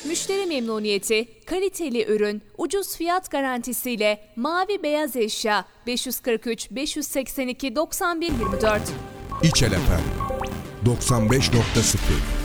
Müşteri memnuniyeti, kaliteli ürün, ucuz fiyat garantisiyle mavi beyaz eşya 543 582 91 24. İçel Efendim 95.0